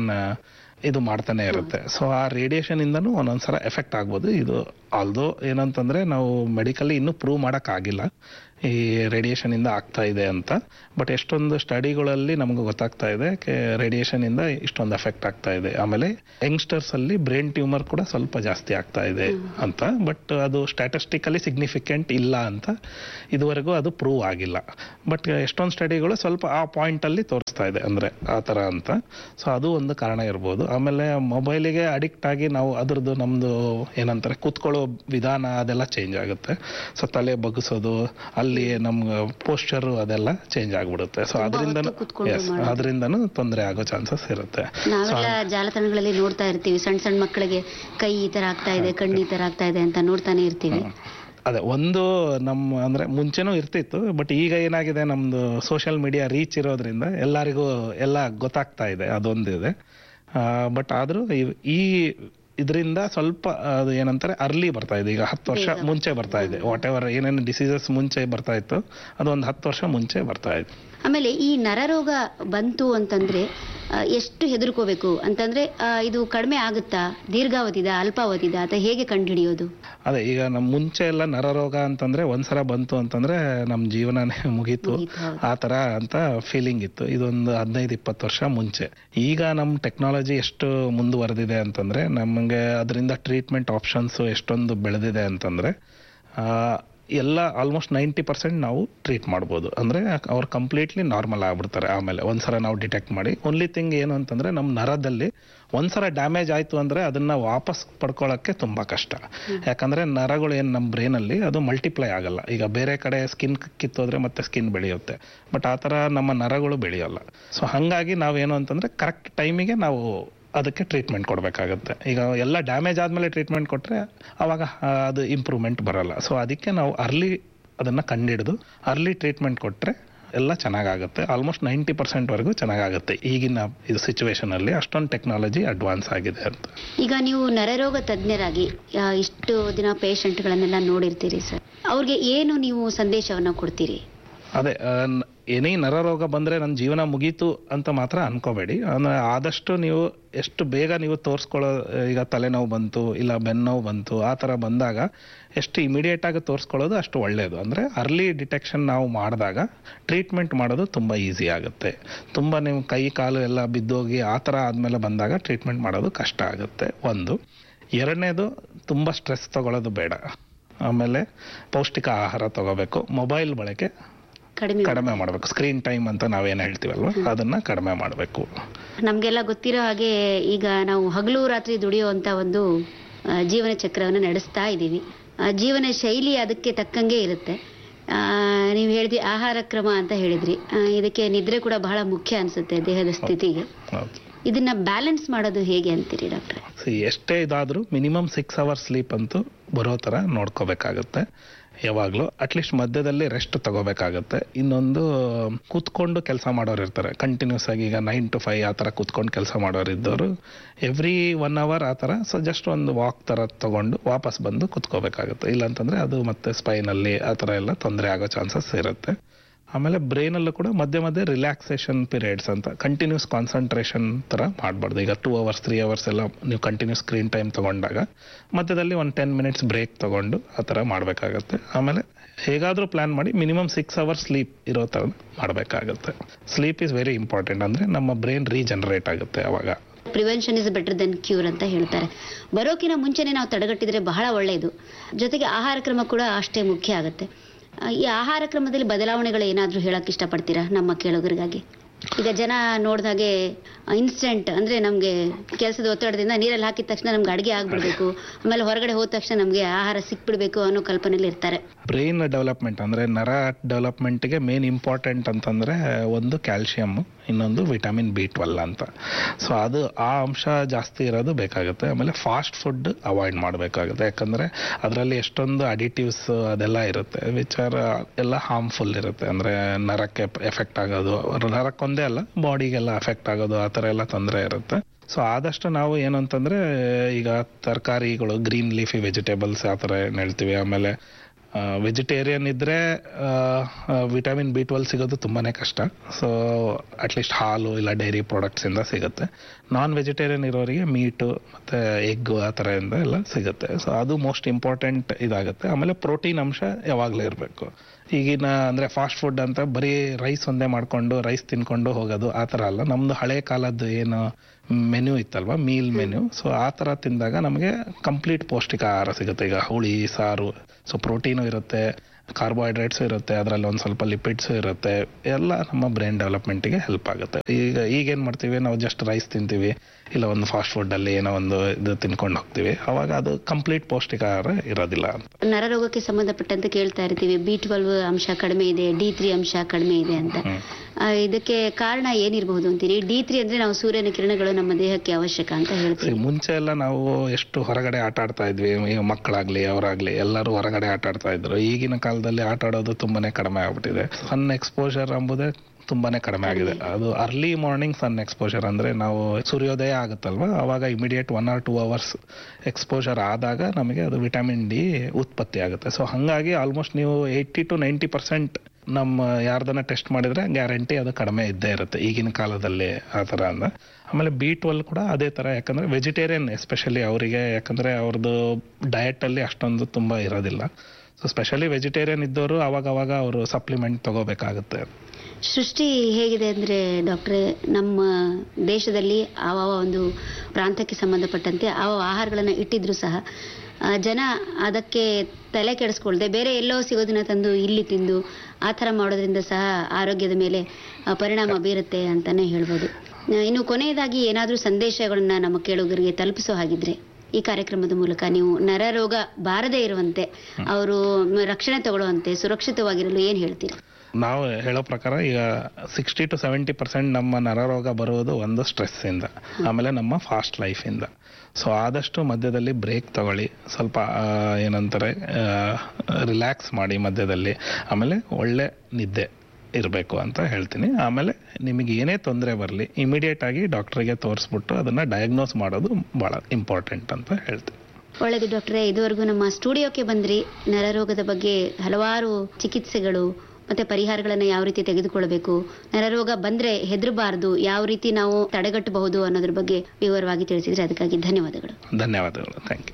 S3: ಇದು ಮಾಡ್ತಾನೆ ಇರುತ್ತೆ. ಸೊ ಆ ರೇಡಿಯೇಷನ್ ಇಂದನೂ ಒಂದೊಂದ್ಸಲ ಎಫೆಕ್ಟ್ ಆಗ್ಬೋದು. ಇದು ಆಲ್ದೋ ಏನಂತಂದ್ರೆ ನಾವು ಮೆಡಿಕಲಿ ಇನ್ನೂ ಪ್ರೂವ್ ಮಾಡಕ್ ಆಗಿಲ್ಲ ಈ ರೇಡಿಯೇಷನ್ ಇಂದ ಆಗ್ತಾ ಇದೆ ಅಂತ. ಬಟ್ ಎಷ್ಟೊಂದು ಸ್ಟಡಿಗಳಲ್ಲಿ ನಮ್ಗೆ ಗೊತ್ತಾಗ್ತಾ ಇದೆ ರೇಡಿಯೇಷನ್ ಇಂದ ಇಷ್ಟೊಂದು ಎಫೆಕ್ಟ್ ಆಗ್ತಾ ಇದೆ. ಆಮೇಲೆ ಯಂಗ್ಸ್ಟರ್ಸ್ ಅಲ್ಲಿ ಬ್ರೈನ್ ಟ್ಯೂಮರ್ ಕೂಡ ಸ್ವಲ್ಪ ಜಾಸ್ತಿ ಆಗ್ತಾ ಇದೆ ಅಂತ. ಬಟ್ ಅದು ಸ್ಟ್ಯಾಟಿಸ್ಟಿಕಲಿ ಸಿಗ್ನಿಫಿಕೆಂಟ್ ಇಲ್ಲ ಅಂತ ಇದುವರೆಗೂ ಅದು ಪ್ರೂವ್ ಆಗಿಲ್ಲ. ಬಟ್ ಎಷ್ಟೊಂದು ಸ್ಟಡಿಗಳು ಸ್ವಲ್ಪ ಆ ಪಾಯಿಂಟ್ ಅಲ್ಲಿ ತೋರಿಸ್ತಾ ಇದೆ ಅಂದ್ರೆ ಆ ತರ ಅಂತ. ಸೊ ಅದು ಒಂದು ಕಾರಣ ಇರ್ಬೋದು. ಆಮೇಲೆ ಮೊಬೈಲಿಗೆ ಅಡಿಕ್ಟ್ ಆಗಿ ನಾವು ಅದ್ರದ್ದು ನಮ್ದು ಏನಂತಾರೆ ಕೂತ್ಕೊಳ್ಳೋ ವಿಧಾನ ಅದೆಲ್ಲ ಚೇಂಜ್ ಆಗುತ್ತೆ. ಸೊ ತಲೆ ಬಗ್ಗಿಸೋದು, ಅಲ್ಲಿ ನಮ್ಗೆ ಪೋಸ್ಚರ್ ಅದೆಲ್ಲ ಚೇಂಜ್ ಆಗ್ಬಿಡುತ್ತೆ. ಸೊ ಅದರಿಂದನೂ ಅದರಿಂದನೂ ತೊಂದರೆ ಆಗೋ ಚಾನ್ಸಸ್ ಇರುತ್ತೆ.
S2: ನಾವೆಲ್ಲ ಜಾಲತಾಣಗಳಲ್ಲಿ ನೋಡ್ತಾ ಇರ್ತೀವಿ, ಸಣ್ಣ ಸಣ್ಣ ಮಕ್ಕಳಿಗೆ ಕೈ ಈ ತರ ಆಗ್ತಾ ಇದೆ, ಕಣ್ಣು ಈ ತರ ಆಗ್ತಾ ಇದೆ ಅಂತ ನೋಡ್ತಾನೆ ಇರ್ತೀವಿ.
S3: ಅದೇ ಒಂದು ನಮ್ಮ ಅಂದ್ರೆ ಮುಂಚೆನೂ ಇರ್ತಿತ್ತು. ಬಟ್ ಈಗ ಏನಾಗಿದೆ, ನಮ್ದು ಸೋಷಿಯಲ್ ಮೀಡಿಯಾ ರೀಚ್ ಇರೋದ್ರಿಂದ ಎಲ್ಲರಿಗೂ ಎಲ್ಲ ಗೊತ್ತಾಗ್ತಾ ಇದೆ, ಅದೊಂದಿದೆ. ಬಟ್ ಆದ್ರೂ ಈ ಇದರಿಂದ ಸ್ವಲ್ಪ ಅದು ಏನಂತಾರೆ ಅರ್ಲಿ ಬರ್ತಾ ಇದೆ. ಈಗ ಹತ್ತು ವರ್ಷ ಮುಂಚೆ ಬರ್ತಾ ಇದೆ. ವಾಟ್ ಎವರ್ ಏನೇನು ಡಿಸೀಸಸ್ ಮುಂಚೆ ಬರ್ತಾ ಇತ್ತು ಅದೊಂದು ಹತ್ತು ವರ್ಷ ಮುಂಚೆ ಬರ್ತಾ ಇದೆ.
S2: ಆಮೇಲೆ ಈ ನರರೋಗ ಬಂತು ಅಂತಂದ್ರೆ ಎಷ್ಟು ಹೆದರ್ಕೋಬೇಕು ಅಂತಂದ್ರೆ ಇದು ಕಡಿಮೆ ಆಗುತ್ತಾ, ದೀರ್ಘಾವಧಿದ ಅಲ್ಪಾವಧಿದ ಅಥವಾ ಹೇಗೆ ಕಂಡುಹಿಡಿಯೋದು?
S3: ಅದೇ ಈಗ ನಮ್ ಮುಂಚೆ ಎಲ್ಲ ನರರೋಗ ಅಂತಂದ್ರೆ ಒಂದ್ಸಲ ಬಂತು ಅಂತಂದ್ರೆ ನಮ್ ಜೀವನನೇ ಮುಗೀತು ಆ ತರ ಅಂತ ಫೀಲಿಂಗ್ ಇತ್ತು. ಇದೊಂದು ಹದಿನೈದು ಇಪ್ಪತ್ತು ವರ್ಷ ಮುಂಚೆ. ಈಗ ನಮ್ ಟೆಕ್ನಾಲಜಿ ಎಷ್ಟು ಮುಂದುವರೆದಿದೆ ಅಂತಂದ್ರೆ ನಮ್ಗೆ ಅದರಿಂದ ಟ್ರೀಟ್ಮೆಂಟ್ ಆಪ್ಷನ್ಸ್ ಎಷ್ಟೊಂದು ಬೆಳೆದಿದೆ ಅಂತಂದ್ರೆ ಎಲ್ಲ ಆಲ್ಮೋಸ್ಟ್ ನೈಂಟಿ ಪರ್ಸೆಂಟ್ ನಾವು ಟ್ರೀಟ್ ಮಾಡ್ಬೋದು. ಅಂದ್ರೆ ಅವ್ರು ಕಂಪ್ಲೀಟ್ಲಿ ನಾರ್ಮಲ್ ಆಗ್ಬಿಡ್ತಾರೆ ಆಮೇಲೆ ಒಂದ್ಸಲ ನಾವು ಡಿಟೆಕ್ಟ್ ಮಾಡಿ. ಓನ್ಲಿ ಥಿಂಗ್ ಏನು ಅಂತಂದ್ರೆ ನಮ್ಮ ನರದಲ್ಲಿ ಒಂದ್ಸಲ ಡ್ಯಾಮೇಜ್ ಆಯ್ತು ಅಂದ್ರೆ ಅದನ್ನ ವಾಪಸ್ ಪಡ್ಕೊಳ್ಳೋಕ್ಕೆ ತುಂಬಾ ಕಷ್ಟ. ಯಾಕಂದ್ರೆ ನರಗಳು ಏನ್ ನಮ್ಮ ಬ್ರೈನ್ ಅಲ್ಲಿ ಅದು ಮಲ್ಟಿಪ್ಲೈ ಆಗಲ್ಲ. ಈಗ ಬೇರೆ ಕಡೆ ಸ್ಕಿನ್ ಕಿತ್ತೋದ್ರೆ ಮತ್ತೆ ಸ್ಕಿನ್ ಬೆಳೆಯುತ್ತೆ, ಬಟ್ ಆ ತರ ನಮ್ಮ ನರಗಳು ಬೆಳೆಯಲ್ಲ. ಸೊ ಹಂಗಾಗಿ ನಾವೇನು ಅಂತಂದ್ರೆ ಕರೆಕ್ಟ್ ಟೈಮಿಗೆ ನಾವು ಅದಕ್ಕೆ ಟ್ರೀಟ್ಮೆಂಟ್ ಕೊಡಬೇಕಾಗತ್ತೆ. ಈಗ ಎಲ್ಲ ಡ್ಯಾಮೇಜ್ ಆದಮೇಲೆ ಟ್ರೀಟ್ಮೆಂಟ್ ಕೊಟ್ಟರೆ ಅವಾಗ ಅದು ಇಂಪ್ರೂವ್ಮೆಂಟ್ ಬರಲ್ಲ. ಸೊ ಅದಕ್ಕೆ ನಾವು ಅರ್ಲಿ ಅದನ್ನು ಕಂಡಿಡಿದು ಅರ್ಲಿ ಟ್ರೀಟ್ಮೆಂಟ್ ಕೊಟ್ಟರೆ ಎಲ್ಲ ಚೆನ್ನಾಗಾಗುತ್ತೆ. ಆಲ್ಮೋಸ್ಟ್ ನೈಂಟಿ ಪರ್ಸೆಂಟ್ ವರೆಗೂ ಚೆನ್ನಾಗಾಗುತ್ತೆ ಈಗಿನ ಇದು ಸಿಚುವೇಶನ್ ಅಲ್ಲಿ. ಅಷ್ಟೊಂದು ಟೆಕ್ನಾಲಜಿ ಅಡ್ವಾನ್ಸ್ ಆಗಿದೆ ಅಂತ.
S2: ಈಗ ನೀವು ನರರೋಗ ತಜ್ಞರಾಗಿ ಇಷ್ಟು ದಿನ ಪೇಷಂಟ್ಗಳನ್ನೆಲ್ಲ ನೋಡಿರ್ತೀರಿ ಸರ್, ಅವ್ರಿಗೆ ಏನು ನೀವು ಸಂದೇಶವನ್ನ ಕೊಡ್ತೀರಿ?
S3: ಅದೇ ಏನೇ ನರರೋಗ ಬಂದರೆ ನನ್ನ ಜೀವನ ಮುಗೀತು ಅಂತ ಮಾತ್ರ ಅನ್ಕೋಬೇಡಿ. ಅಂದರೆ ಆದಷ್ಟು ನೀವು ಎಷ್ಟು ಬೇಗ ನೀವು ತೋರಿಸ್ಕೊಳ್ಳೋ, ಈಗ ತಲೆನೋವು ಬಂತು ಇಲ್ಲ ಬೆನ್ನೋವು ಬಂತು ಆ ಥರ ಬಂದಾಗ ಎಷ್ಟು ಇಮಿಡಿಯೇಟ್ ಆಗಿ ತೋರಿಸ್ಕೊಳ್ಳೋದು ಅಷ್ಟು ಒಳ್ಳೆಯದು. ಅಂದರೆ ಅರ್ಲಿ ಡಿಟೆಕ್ಷನ್ ನಾವು ಮಾಡಿದಾಗ ಟ್ರೀಟ್ಮೆಂಟ್ ಮಾಡೋದು ತುಂಬ ಈಸಿ ಆಗುತ್ತೆ. ತುಂಬ ನೀವು ಕೈ ಕಾಲು ಎಲ್ಲ ಬಿದ್ದೋಗಿ ಆ ಥರ ಆದಮೇಲೆ ಬಂದಾಗ ಟ್ರೀಟ್ಮೆಂಟ್ ಮಾಡೋದು ಕಷ್ಟ ಆಗುತ್ತೆ. ಒಂದು. ಎರಡನೇದು, ತುಂಬ ಸ್ಟ್ರೆಸ್ ತಗೊಳ್ಳೋದು ಬೇಡ. ಆಮೇಲೆ ಪೌಷ್ಟಿಕ ಆಹಾರ ತಗೋಬೇಕು. ಮೊಬೈಲ್ ಬಳಕೆ
S2: ಕಡಿಮೆ
S3: ಕಡಿಮೆ ಮಾಡಬೇಕು. ಸ್ಕ್ರೀನ್ ಟೈಮ್ ಅಂತ ನಾವೇನು ಹೇಳ್ತೀವಲ್ವ ಅದನ್ನ ಕಡಿಮೆ ಮಾಡಬೇಕು.
S2: ನಮಗೆಲ್ಲ ಗೊತ್ತಿರೋ ಹಾಗೆ ಈಗ ನಾವು ಹಗಲು ರಾತ್ರಿ ದುಡಿಯುವಂತ ಒಂದು ಆ, ಜೀವನ ಚಕ್ರವನ್ನು ನಡೆಸ್ತಾ ಇದ್ದೀವಿ. ಆ, ಜೀವನ ಶೈಲಿ ಅದಕ್ಕೆ ತಕ್ಕಂಗೆ ಇರುತ್ತೆ. ನೀವು ಹೇಳಿದ್ರಿ ಆಹಾರ ಕ್ರಮ ಅಂತ ಹೇಳಿದ್ರಿ, ಆ, ಇದಕ್ಕೆ ನಿದ್ರೆ ಕೂಡ ಬಹಳ ಮುಖ್ಯ ಅನ್ಸುತ್ತೆ ದೇಹದ ಸ್ಥಿತಿಗೆ. ಇದನ್ನ ಬ್ಯಾಲೆನ್ಸ್ ಮಾಡೋದು ಹೇಗೆ ಅಂತೀರಿ ಡಾಕ್ಟರ್?
S3: ಎಷ್ಟೇ ಇದಾದ್ರೂ ಮಿನಿಮಮ್ ಸಿಕ್ಸ್ ಅವರ್ಸ್ ಸ್ಲೀಪ್ ಅಂತೂ ಬರೋ ಥರ ನೋಡ್ಕೋಬೇಕಾಗತ್ತೆ. ಯಾವಾಗಲೂ ಅಟ್ಲೀಸ್ಟ್ ಮಧ್ಯದಲ್ಲಿ ರೆಸ್ಟ್ ತಗೋಬೇಕಾಗತ್ತೆ. ಇನ್ನೊಂದು, ಕೂತ್ಕೊಂಡು ಕೆಲಸ ಮಾಡೋರು ಇರ್ತಾರೆ ಕಂಟಿನ್ಯೂಸ್ ಆಗಿ, ಈಗ ನೈನ್ ಟು ಫೈವ್ ಆ ಥರ ಕೂತ್ಕೊಂಡು ಕೆಲಸ ಮಾಡೋರು ಇದ್ದವರು ಎವ್ರಿ ಒನ್ ಅವರ್ ಆ ಥರ ಸೊ ಜಸ್ಟ್ ಒಂದು ವಾಕ್ ಥರ ತಗೊಂಡು ವಾಪಸ್ ಬಂದು ಕೂತ್ಕೋಬೇಕಾಗುತ್ತೆ. ಇಲ್ಲಾಂತಂದರೆ ಅದು ಮತ್ತೆ ಸ್ಪೈನಲ್ಲಿ ಆ ಥರ ಎಲ್ಲ ತೊಂದರೆ ಆಗೋ ಚಾನ್ಸಸ್ ಇರುತ್ತೆ. ಆಮೇಲೆ ಬ್ರೈನಲ್ಲೂ ಕೂಡ ಮಧ್ಯೆ ಮಧ್ಯೆ ರಿಲ್ಯಾಕ್ಸೇಷನ್ ಪೀರಿಯಡ್ಸ್ ಅಂತ, ಕಂಟಿನ್ಯೂಸ್ ಕಾನ್ಸಂಟ್ರೇಷನ್ ಥರ ಮಾಡಬಾರ್ದು. ಈಗ ಟೂ ಅವರ್ಸ್ ತ್ರೀ ಅವರ್ಸ್ ಎಲ್ಲ ನೀವು ಕಂಟಿನ್ಯೂಸ್ ಸ್ಕ್ರೀನ್ ಟೈಮ್ ತೊಗೊಂಡಾಗ ಮಧ್ಯದಲ್ಲಿ ಒಂದು ಟೆನ್ ಮಿನಿಟ್ಸ್ ಬ್ರೇಕ್ ತೊಗೊಂಡು ಆ ಥರ ಮಾಡಬೇಕಾಗತ್ತೆ. ಆಮೇಲೆ ಹೇಗಾದರೂ ಪ್ಲ್ಯಾನ್ ಮಾಡಿ ಮಿನಿಮಮ್ ಸಿಕ್ಸ್ ಅವರ್ಸ್ ಸ್ಲೀಪ್ ಇರೋ ಥರ ಮಾಡಬೇಕಾಗತ್ತೆ. Sleep is very important. ಅಂದರೆ ನಮ್ಮ ಬ್ರೈನ್ ರೀಜನರೇಟ್ ಆಗುತ್ತೆ ಅವಾಗ.
S2: Prevention is better then cure ಅಂತ ಹೇಳ್ತಾರೆ. ಬರೋಕಿನ ಮುಂಚೆನೆ ನಾವು ತಡೆಗಟ್ಟಿದ್ರೆ ಬಹಳ ಒಳ್ಳೆಯದು. ಜೊತೆಗೆ ಆಹಾರ ಕ್ರಮ ಕೂಡ ಅಷ್ಟೇ ಮುಖ್ಯ ಆಗುತ್ತೆ. ಈ ಆಹಾರ ಕ್ರಮದಲ್ಲಿ ಬದಲಾವಣೆಗಳು ಏನಾದರೂ ಹೇಳಕ್ ಇಷ್ಟಪಡ್ತೀರಾ ನಮ್ಮ ಕೇಳುಗರಿಗಾಗಿ? ಈಗ ಜನ ನೋಡಿದಾಗೆ ಇನ್ಸ್ಟೆಂಟ್ ಅಂದ್ರೆ ನಮ್ಗೆ ಕೆಲಸದ ಒತ್ತಡದಿಂದ ನೀರಲ್ಲಿ ಹಾಕಿದ ತಕ್ಷಣ ನಮ್ಗೆ ಅಡಿಗೆ ಆಗ್ಬಿಡ್ಬೇಕು, ಆಮೇಲೆ ಹೊರಗಡೆ ಹೋದ ತಕ್ಷಣ ನಮ್ಗೆ ಆಹಾರ ಸಿಕ್ಬಿಡ್ಬೇಕು ಅನ್ನೋ ಕಲ್ಪನೆಯಲ್ಲಿ ಇರ್ತಾರೆ.
S3: ಬ್ರೈನ್ ಡೆವಲಪ್ಮೆಂಟ್ ಅಂದ್ರೆ ನರ ಡೆವಲಪ್ಮೆಂಟ್ಗೆ ಮೇನ್ ಇಂಪಾರ್ಟೆಂಟ್ ಅಂತಂದ್ರೆ ಒಂದು ಕ್ಯಾಲ್ಸಿಯಂ, ಇನ್ನೊಂದು ವಿಟಮಿನ್ ಬಿ ಟ್ವೆಲ್ ಅಂತ. ಸೊ ಅದು ಆ ಅಂಶ ಜಾಸ್ತಿ ಇರೋದು ಬೇಕಾಗುತ್ತೆ. ಆಮೇಲೆ ಫಾಸ್ಟ್ ಫುಡ್ ಅವಾಯ್ಡ್ ಮಾಡಬೇಕಾಗುತ್ತೆ. ಯಾಕಂದ್ರೆ ಅದರಲ್ಲಿ ಎಷ್ಟೊಂದು ಅಡಿಟಿವ್ಸ್ ಅದೆಲ್ಲ ಇರುತ್ತೆ ವಿಚ್ ಆರ್ ಎಲ್ಲ ಹಾರ್ಮ್ಫುಲ್ ಇರುತ್ತೆ. ಅಂದ್ರೆ ನರಕ್ಕೆ ಎಫೆಕ್ಟ್ ಆಗೋದು, ನರಕ್ಕೊಂದೇ ಅಲ್ಲ ಬಾಡಿಗೆಲ್ಲ ಎಫೆಕ್ಟ್ ಆಗೋದು, ಆ ಥರ ಎಲ್ಲ ತೊಂದರೆ ಇರುತ್ತೆ. ಸೊ ಆದಷ್ಟು ನಾವು ಏನು ಅಂತಂದ್ರೆ ಈಗ ತರಕಾರಿಗಳು, ಗ್ರೀನ್ ಲೀಫಿ ವೆಜಿಟೇಬಲ್ಸ್ ಆ ಥರ ಏನು ಹೇಳ್ತೀವಿ. ಆಮೇಲೆ ವೆಜಿಟೇರಿಯನ್ ಇದ್ರೆ ವಿಟಮಿನ್ ಬಿ ಟ್ವೆಲ್ ಸಿಗೋದು ತುಂಬಾನೇ ಕಷ್ಟ. ಸೊ ಅಟ್ಲೀಸ್ಟ್ ಹಾಲು ಇಲ್ಲ ಡೈರಿ ಪ್ರಾಡಕ್ಟ್ಸ್ ಇಂದ ಸಿಗುತ್ತೆ. ನಾನ್ ವೆಜಿಟೇರಿಯನ್ ಇರೋರಿಗೆ ಮೀಟು ಮತ್ತೆ ಎಗ್ ಆ ಥರ ಇಂದ ಎಲ್ಲ ಸಿಗುತ್ತೆ. ಸೊ ಅದು ಮೋಸ್ಟ್ ಇಂಪಾರ್ಟೆಂಟ್ ಇದಾಗುತ್ತೆ. ಆಮೇಲೆ ಪ್ರೋಟೀನ್ ಅಂಶ ಯಾವಾಗಲೂ ಇರಬೇಕು. ಈಗಿನ ಅಂದ್ರೆ ಫಾಸ್ಟ್ ಫುಡ್ ಅಂತ ಬರೀ ರೈಸ್ ಒಂದೇ ಮಾಡ್ಕೊಂಡು ರೈಸ್ ತಿನ್ಕೊಂಡು ಹೋಗೋದು ಆ ಥರ ಅಲ್ಲ. ನಮ್ದು ಹಳೆ ಕಾಲದ್ದು ಏನು ಮೆನ್ಯೂ ಇತ್ತಲ್ವಾ, ಮೀಲ್ ಮೆನ್ಯೂ, ಸೊ ಆ ಥರ ತಿಂದಾಗ ನಮಗೆ ಕಂಪ್ಲೀಟ್ ಪೌಷ್ಟಿಕ ಆಹಾರ ಸಿಗುತ್ತೆ. ಈಗ ಹುಳಿ ಸಾರು, ಸೊ ಪ್ರೋಟೀನು ಇರುತ್ತೆ, ಕಾರ್ಬೋಹೈಡ್ರೇಟ್ಸು ಇರುತ್ತೆ, ಅದರಲ್ಲಿ ಒಂದು ಸ್ವಲ್ಪ ಲಿಪಿಡ್ಸು ಇರುತ್ತೆ. ಎಲ್ಲ ನಮ್ಮ ಬ್ರೈನ್ ಡೆವಲಪ್ಮೆಂಟಿಗೆ ಹೆಲ್ಪ್ ಆಗುತ್ತೆ. ಈಗ ಈಗೇನು ಮಾಡ್ತೀವಿ, ನಾವು ಜಸ್ಟ್ ರೈಸ್ ತಿಂತೀವಿ ಇಲ್ಲ ಒಂದು ಫಾಸ್ಟ್ ಫುಡ್ ಅಲ್ಲಿ ಏನೋ ಒಂದು ಇದು ತಿನ್ಕೊಂಡು ಹೋಗ್ತೀವಿ, ಅವಾಗ ಅದು ಕಂಪ್ಲೀಟ್ ಪೌಷ್ಟಿಕ ಆಹಾರ ಇರೋದಿಲ್ಲ ಅಂತ.
S2: ನರರೋಗಕ್ಕೆ ಸಂಬಂಧಪಟ್ಟಂತೆ ಕೇಳ್ತಾ ಇರ್ತೀವಿ, ಬಿ ಟ್ವೆಲ್ವ್ ಅಂಶ ಕಡಿಮೆ ಇದೆ, ಡಿ ತ್ರೀ ಅಂಶ ಕಡಿಮೆ ಇದೆ ಅಂತ. ಇದಕ್ಕೆ ಕಾರಣ ಏನಿರಬಹುದು ಅಂತೀರಿ? ಡಿ ತ್ರೀ ಅಂದ್ರೆ ನಾವು ಸೂರ್ಯನ ಕಿರಣಗಳು ನಮ್ಮ ದೇಹಕ್ಕೆ ಅವಶ್ಯಕ ಅಂತ ಹೇಳ್ತೀವಿ.
S3: ಮುಂಚೆ ಎಲ್ಲ ನಾವು ಎಷ್ಟು ಹೊರಗಡೆ ಆಟ ಆಡ್ತಾ ಇದ್ವಿ, ಮಕ್ಕಳಾಗ್ಲಿ ಅವರಾಗ್ಲಿ ಎಲ್ಲರೂ ಹೊರಗಡೆ ಆಟ ಆಡ್ತಾ ಇದ್ರು. ಈಗಿನ ಕಾಲದಲ್ಲಿ ಆಟ ಆಡೋದು ತುಂಬಾನೇ ಕಡಿಮೆ ಆಗ್ಬಿಟ್ಟಿದೆ. ಸನ್ ಎಕ್ಸ್ಪೋಜರ್ ಎಂಬುದೇ ತುಂಬಾನೇ ಕಡಿಮೆ ಆಗಿದೆ. ಅದು ಅರ್ಲಿ ಮಾರ್ನಿಂಗ್ ಸನ್ ಎಕ್ಸ್ಪೋಜರ್ ಅಂದ್ರೆ ನಾವು ಸೂರ್ಯೋದಯ ಆಗುತ್ತಲ್ವಾ, ಅವಾಗ immediate one R two hours exposure ಆದಾಗ ನಮಗೆ ಅದು ವಿಟಮಿನ್ ಡಿ ಉತ್ಪತ್ತಿ ಆಗುತ್ತೆ. ಸೊ ಹಂಗಾಗಿ ಆಲ್ಮೋಸ್ಟ್ ನೀವು ಏಯ್ಟಿ ಟು ನೈಂಟಿ ಪರ್ಸೆಂಟ್ ನಮ್ಮ ಯಾರ್ದನ್ನ ಟೆಸ್ಟ್ ಮಾಡಿದ್ರೆ ಗ್ಯಾರಂಟಿ ಅದು ಕಡಿಮೆ ಇದ್ದೇ ಇರುತ್ತೆ ಈಗಿನ ಕಾಲದಲ್ಲಿ ಆ ಥರ ಅಂದ. ಆಮೇಲೆ ಬಿ ಟ್ವೆಲ್ ಕೂಡ ಅದೇ ಥರ, ಯಾಕಂದ್ರೆ ವೆಜಿಟೇರಿಯನ್ ಎಸ್ಪೆಷಲಿ ಅವರಿಗೆ, ಯಾಕಂದ್ರೆ ಅವ್ರದ್ದು ಡಯಟ್ ಅಲ್ಲಿ ಅಷ್ಟೊಂದು ತುಂಬಾ ಇರೋದಿಲ್ಲ. ಸೊ ಸ್ಪೆಷಲಿ ವೆಜಿಟೇರಿಯನ್ ಇದ್ದವರು ಅವಾಗ ಅವಾಗ ಅವರು ಸಪ್ಲಿಮೆಂಟ್ ತಗೋಬೇಕಾಗುತ್ತೆ.
S2: ಸೃಷ್ಟಿ ಹೇಗಿದೆ ಅಂದ್ರೆ ಡಾಕ್ಟ್ರೆ, ನಮ್ಮ ದೇಶದಲ್ಲಿ ಆವ ಒಂದು ಪ್ರಾಂತಕ್ಕೆ ಸಂಬಂಧಪಟ್ಟಂತೆ ಆವ ಆಹಾರಗಳನ್ನು ಇಟ್ಟಿದ್ರು ಸಹ ಜನ ಅದಕ್ಕೆ ತಲೆ ಕೆಡಿಸ್ಕೊಳ್ದೆ ಬೇರೆ ಎಲ್ಲೋ ಸಿಗೋದನ್ನ ತಂದು ಇಲ್ಲಿ ತಿಂದು ಆ ಥರ ಮಾಡೋದ್ರಿಂದ ಸಹ ಆರೋಗ್ಯದ ಮೇಲೆ ಪರಿಣಾಮ ಬೀರುತ್ತೆ ಅಂತಾನೆ ಹೇಳ್ಬೋದು. ಇನ್ನು ಕೊನೆಯದಾಗಿ ಏನಾದರೂ ಸಂದೇಶಗಳನ್ನ ನಮ್ಮ ಕೇಳುಗರಿಗೆ ತಲುಪಿಸೋ ಹಾಗಿದ್ರೆ ಈ ಕಾರ್ಯಕ್ರಮದ ಮೂಲಕ ನೀವು ನರರೋಗ ಬಾರದೇ ಇರುವಂತೆ, ಅವರು ರಕ್ಷಣೆ ತಗೊಳ್ಳುವಂತೆ, ಸುರಕ್ಷಿತವಾಗಿರಲು ಏನ್ ಹೇಳ್ತೀರಾ?
S3: ನಾವು ಹೇಳೋ ಪ್ರಕಾರ ಈಗ ಸಿಕ್ಸ್ಟಿ ಟು ಸೆವೆಂಟಿ ಪರ್ಸೆಂಟ್ ನಮ್ಮ ನರರೋಗ ಬರುವುದು ಒಂದು ಸ್ಟ್ರೆಸ್ ಇಂದ, ಆಮೇಲೆ ನಮ್ಮ ಫಾಸ್ಟ್ ಲೈಫ್ ಇಂದ. ಸೊ ಆದಷ್ಟು ಮಧ್ಯದಲ್ಲಿ ಬ್ರೇಕ್ ತಗೊಳ್ಳಿ, ಸ್ವಲ್ಪ ಏನಂತಾರೆ ರಿಲ್ಯಾಕ್ಸ್ ಮಾಡಿ ಮಧ್ಯದಲ್ಲಿ, ಆಮೇಲೆ ಒಳ್ಳೆ ನಿದ್ದೆ ಇರಬೇಕು ಅಂತ ಹೇಳ್ತೀನಿ. ಆಮೇಲೆ ನಿಮಗೆ ಏನೇ ತೊಂದರೆ ಬರಲಿ ಇಮಿಡಿಯೇಟ್ ಆಗಿ ಡಾಕ್ಟರ್ಗೆ ತೋರಿಸ್ಬಿಟ್ಟು ಅದನ್ನ ಡಯಾಗ್ನೋಸ್ ಮಾಡೋದು ಬಹಳ ಇಂಪಾರ್ಟೆಂಟ್ ಅಂತ ಹೇಳ್ತೀನಿ.
S2: ಒಳ್ಳೆಯದು ಡಾಕ್ಟ್ರೇ, ಇದುವರೆಗೂ ನಮ್ಮ ಸ್ಟುಡಿಯೋಕ್ಕೆ ಬಂದ್ರಿ, ನರರೋಗದ ಬಗ್ಗೆ ಹಲವಾರು ಚಿಕಿತ್ಸೆಗಳು, ಮತ್ತೆ ಪರಿಹಾರಗಳನ್ನ ಯಾವ ರೀತಿ ತೆಗೆದುಕೊಳ್ಳಬೇಕು, ನರರೋಗ ಬಂದ್ರೆ ಹೆದರಬಾರದು, ಯಾವ ರೀತಿ ನಾವು ತಡೆಗಟ್ಟಬಹುದು ಅನ್ನೋದ್ರ ಬಗ್ಗೆ ವಿವರವಾಗಿ ತಿಳಿಸಿದ್ರೆ ಅದಕ್ಕಾಗಿ ಧನ್ಯವಾದಗಳು.
S3: ಧನ್ಯವಾದಗಳು. Thank you.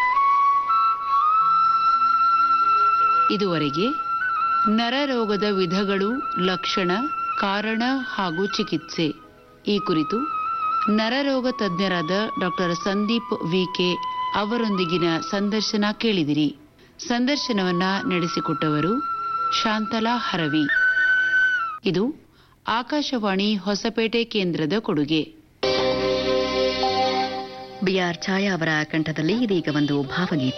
S1: ಇದುವರೆಗೆ ನರರೋಗದ ವಿಧಗಳು, ಲಕ್ಷಣ, ಕಾರಣ ಹಾಗೂ ಚಿಕಿತ್ಸೆ ಈ ಕುರಿತು ನರರೋಗ ತಜ್ಞರಾದ ಡಾಕ್ಟರ್ ಸಂದೀಪ್ ವಿಕೆ ಅವರೊಂದಿಗಿನ ಸಂದರ್ಶನ ಕೇಳಿದಿರಿ. ಸಂದರ್ಶನವನ್ನ ನಡೆಸಿಕೊಟ್ಟವರು ಶಾಂತಲಾ ಹರವಿ. ಇದು ಆಕಾಶವಾಣಿ ಹೊಸಪೇಟೆ ಕೇಂದ್ರದ ಕೊಡುಗೆ.
S4: ಬಿಆರ್ ಛಾಯಾ ಅವರ ಕಂಠದಲ್ಲಿ ಇದೀಗ ಒಂದು ಭಾವಗೀತೆ.